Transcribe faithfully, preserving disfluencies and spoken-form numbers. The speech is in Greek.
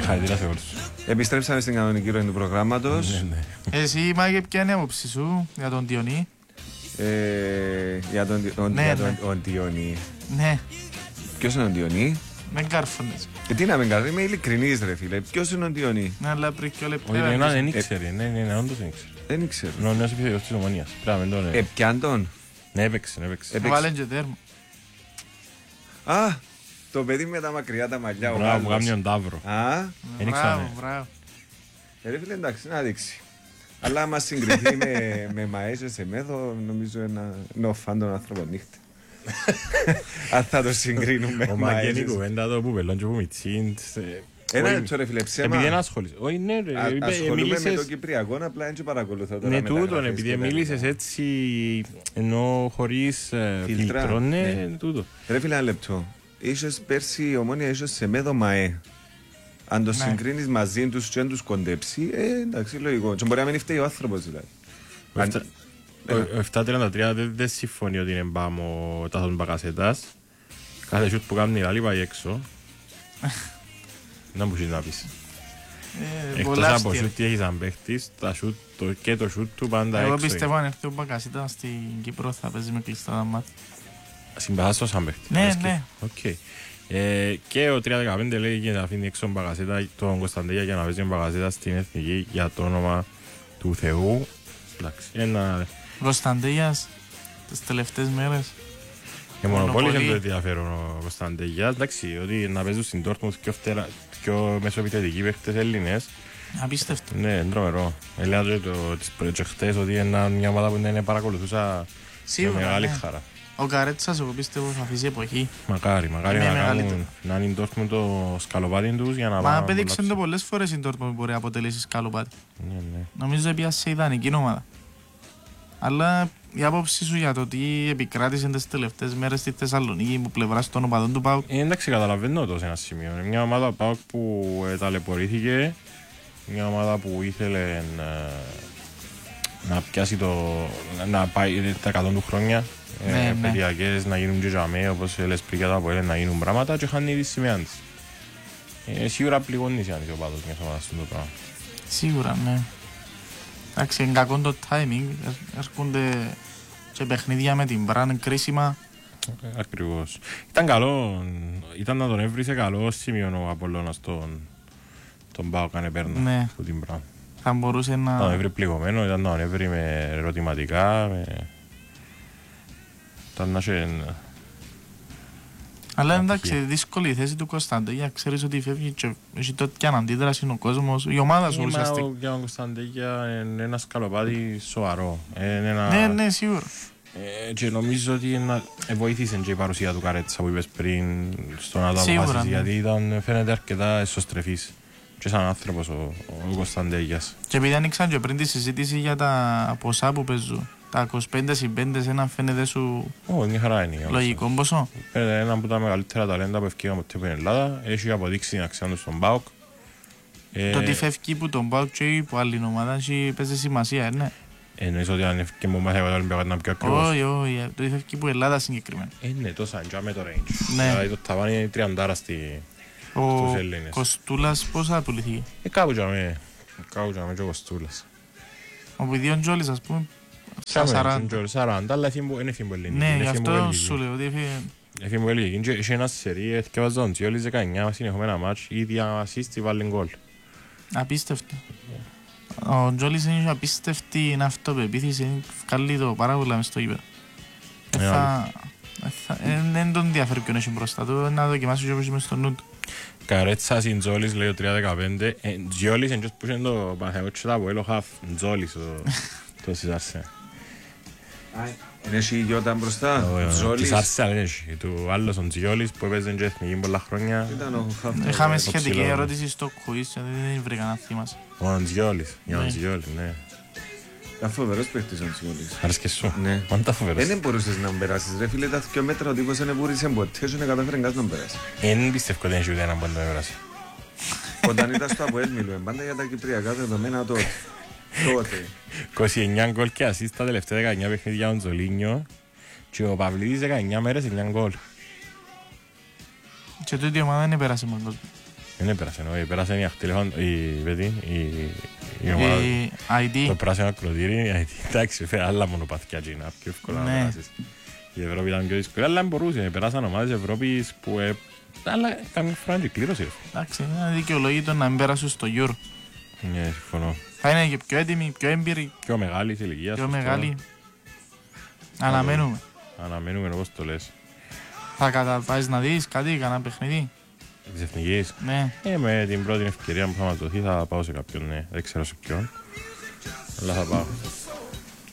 Χαρητήρα σε όλους. Επιστρέψαμε στην κανονική ροή του προγράμματος. Εσύ, Μάγε, ποια είναι η άποψη σου για τον Διονύ? Ε, για τον, τον, Ναι, για ναι. τον ο Διονύ. Ναι, Ποιος είναι ο Διονύ? με κάρφωνες. Ε, τι να με κάνω, είμαι ειλικρινής ρε φίλε. Ποιος είναι ο Διονύ? Ναι, αλλά πριν πιο λεπτά. Όχι, δεν δεν ήξερε, ναι, ναι, ναι, όντως δεν ήξερε. Δεν ήξερα. Είναι ο νέος επιθετικός της Ομονίας. Πρέπει να μην τον... Ε, πιάν τον. Ναι, έπαιξε, έπαιξε. έπαιξε. Βάλεν και τέρμα. Α, το παιδί με τα μακριά τα μαλλιά. ο Μπράβο, μου Γάλλος. κάνει τον Ταύρο. Α, Δεν ήξερα, Μπράβο, ναι. μπράβο. ε, ρε φίλε εντάξει, να δείξει. Αλλά άμα συγκριθεί με, με Μαέζε σε μέθο, νομίζω ένα νοφάν τον άνθρωπο νύχτα. Αν θα το συγκρίνουμε Ο με Μαγέννη Μαέζε. κουβέντα το που πελών και που μητσίν. Ένα Όχι, λεπτό ρε φίλε, ψέμα. επειδή δεν ασχολείσαι. Όχι, ναι ρε, Α- είπε- Ασχολούμαι με μίλησες- το Κυπριακό, απλά δεν παρακολουθώ τώρα. Ναι, μεταγραφές τούτον, και επειδή τα μίλησες λοιπά. έτσι, ενώ χωρίς ε, Φίλτρα, φίλτρο, ναι, ναι. τούτο. Ρε φίλε, ένα λεπτό. Ίσως πέρσι η Ομόνια ίσως σε μέδο ΜΑΕ. Αν το Ναι. συγκρίνεις μαζί τους και αν τους κοντέψει, ε, εντάξει, λογικό. Και μπορεί να μην φταίει ο άνθρωπος δηλαδή. Ο Αν- εφτά- ο- ο επτά τριάντα τρία δεν δεν συμφωνεί ότι είναι μπάμο ο Τάσος Μπακασέτας. Κάθε σούτ που κάνει άλλη πάει έξω. Να μου να πεις. Ε, Εκτός πολλά από αστεία. σούτ τι έχει σαν παίχτης, τα σούτ το- και το σούτ του πάντα Εγώ έξω. πιστεύω αν έρθει ο Μπακασίτα στην Κύπρο θα παίζει με κλειστά τα μάτια. Συμπαθάς σαν παίχτη. Ναι, Αρέσκει. ναι. Οκ. Ε, και ο τρία δεκαπέντε λέει και να αφήνει έξω τον Μπακασέτα, τον Κωνσταντέλια για να παίζει τον Μπακασέτα στην εθνική για το όνομα του Θεού. Εντάξει, ένα... Κωνσταντέλιας τις τελευταίες μέρες. Και μονοπόλησε Μονοπολί. το ενδιαφέρον ο Κωνσταντέλιας. Εντάξει, ότι να παίζουν στην Dortmund πιο, φτερα... πιο μεσοεπιθετικοί παίχτες Έλληνες. Απίστευτο. Ναι, είναι τρομερό. Έλεγα και το, τις προεξοχτές ότι είναι μια ομάδα που δεν παρακολουθούσα με Σίγουρα, μεγάλη ναι. χαρά. Ο Καρέτσας εγώ πιστεύω θα αφήσει εποχή. Μακάρι, μακάρι Είναι να μεγαλύτερο. κάνουν να είναι η Dortmund το σκαλοπάτι τους για να Μα πάνε να απέδειξαν το απολαύσουν. πολλές φορές η Dortmund μπορεί να αποτελέσει σκαλοπάτι. Ναι, ναι. Νομίζω έπιασε ιδανική ομάδα. Αλλά η άποψη σου για το τι επικράτησε τις τελευταίες μέρες στη Θεσσαλονίκη που πλευράς των οπαδών του ΠΑΟΚ. Ε, εντάξει, καταλαβαίνω το σε ένα σημείο. Είναι μια ομάδα ΠΑΟΚ που ε, ταλαιπωρήθηκε, μια ομάδα που ήθελε να, να πιάσει το. να, να πάει τα εκατό του χρόνια. Ναι, ε, ναι. Παιδιακές να γίνουν και τζαμέ, όπως λες πριν και τα από να γίνουν πράγματα και χάνει τη σημαία της. Ε, σίγουρα πληγώνει αν είσαι ο πάδος μιας ομάδας του το πράγμα. Σίγουρα, ναι. Εντάξει, είναι κακό το timing. Έρ- Έρχονται και παιχνίδια με την Μπραν κρίσιμα. Ε, Ακριβώς. Ήταν καλό, ήταν να τον έβρισε καλό σημείο ο Απολλώνας τον, τον ΠΑΟΚ αν έπαιρνα Ναι. που την πράγμα. Θα μπορούσε Να τον να... έβρι πληγωμένο, ήταν να τον έβρι με ερωτηματικά, με... Ήταν να είχε... Αλλά Ατυχία. εντάξει, δύσκολη η θέση του Κωνσταντέλια. Ξέρεις ότι φεύγει και έχει τότε αναντίδραση ο κόσμος. Η ομάδα σου Μα ουσιαστικά. ο- για τον Κωνσταντέλια είναι ένα σκαλοπάτι σοβαρό. Είναι ένα... Ναι, ναι, σίγουρα. Ε, και νομίζω ότι να... ε, βοήθησε και η παρουσία του Καρέτσα που είπες πριν στο να το Σίγουρα, αποφάσεις, ναι. γιατί ήταν, φαίνεται αρκετά εσωστρεφής και σαν άνθρωπος ο, ο Κωνσταντέλιας. Και επειδή ανοίξαν και πριν τη συζήτηση για τα ποσά που παίζουν. Τα είκοσι πέντε συν πέντε σε έναν φαίνεται σου Ω, μια χαρά είναι. λογικό ποσό. Φαίνεται ένα από τα μεγαλύτερα ταλέντα που ευκαιρία ποτέ από την Ελλάδα. Έχει αποδείξει την αξία του στον ΠΑΟΚ. Ε, Το τι φεύγει που τον πάω και που άλλη ομάδα έχει παίζει σημασία, ναι. Εννοείς ότι αν ευκαιρία μου μάθει από το Ολυμπιακό ήταν πιο ακριβώς. Όχι, όχι, το τι φεύγει που Ελλάδα συγκεκριμένα. Ε, ναι, τόσα είναι με το range. Ναι. Δηλαδή το ταβάνι είναι τριαντάρα στη... Ο Στους Έλληνες. Κοστούλας πόσα πουλήθηκε. Ε, κάπου τζαμε. Κάπου τζαμε και ο Κοστούλας. Ο Πηδιόν Τζόλης ας πούμε. Στα Κάμε, σαράντα. τζορ, σαράντα, αλλά εφήμου- είναι εφήμου ελληνική. Ναι, είναι γι' εφήμου αυτό ελληνική. σου λέω ότι έφυγε. Εφήμου ελληνική. Και είχε ένα σερί, εθιέβαζα τον Τζιόλης δεκαεννιά συνεχόμενα μάτς, η ίδια ασίστη βάλει γκολ. Απίστευτο. Ο Τζόλης είναι απίστευτη αυτοπεποίθηση, βγάλει το πάρα πολλά μες στο γήπεδο. Ε, Ναι, θα- ε, θα- ε, Δεν τον ενδιαφέρει ποιον έχει μπροστά του, να δοκιμάσει και όπως μες στο νου του. Καρέτσα συν Τζόλης λέει ο τρία δεκαπέντε. Ε, Τζιόλης είναι που είναι το Παναθηναϊκό και τα από Έλο Χαφ. Τζόλης ο- το της Αρσένα. Είναι εσύ η Γιώτα μπροστά, Της Ζόλης. Αρσένα είναι εσύ. Του άλλος ο Τζιόλης που έπαιζε και εθνική πολλά χρόνια. Ήταν ο Χαφ. Είχαμε το σχετική ψηλό. ερώτηση στο quiz, δεν βρήκα να θυμάσαι. Ο Τζιόλης. Για τον Ναι. Τζιόλη, ναι. Ήταν φοβερός παίχτης ο Τζιόλης. Άρεσε και σου. Ναι. Πάντα φοβερός. Δεν μπορούσες να περάσεις ρε φίλε, τα δυο μέτρα ο τύπος δεν μπορούσε ποτέ και να καταφέρει να περάσει. Δεν πιστεύω ότι δεν έχει ούτε έναν που να το έβρασε. Όταν ήταν στο Αποέλ μιλούμε πάντα για τα κυπριακά δεδομένα τότε. Τότε. είκοσι εννιά γκολ και ασίστ τα τελευταία δεκαεννιά παιχνίδια ο Τζολίνιο και ο Παυλίδης δεκαεννιά μέρες εννιά γκολ. Και τούτη η ομάδα δεν πέρασε με τον κόσμο. Δεν έπερασε, όχι, πέρασε η Αχτήλεφαν, η Πέτη, η ομάδα, Η άι ντι. το πράσινο ακροτήρι, η άι ντι, εντάξει, φέρε άλλα μονοπαθιά και είναι πιο εύκολα να Ναι. περάσεις. Η Ευρώπη ήταν πιο δύσκολη, αλλά μπορούσε, περάσαν ομάδες Ευρώπης που, ε, αλλά καμία φορά και κλήρωσε. Εντάξει, είναι δικαιολογήτο να μην πέρασουν στο Euro. Ναι, συμφωνώ. Θα είναι και πιο έτοιμοι, πιο έμπειροι, Πιο μεγάλη της ηλικίας. πιο σωστό. μεγάλοι. Αναμένουμε. Αναμένουμε όπως το λες. Θα καταβάσεις να δεις κάτι, κανένα παιχνίδι. Της εθνικής. Ναι. Ε, με την πρώτη ευκαιρία που θα μας δοθεί θα πάω σε κάποιον, ναι. Δεν ξέρω σε ποιον. Αλλά θα πάω.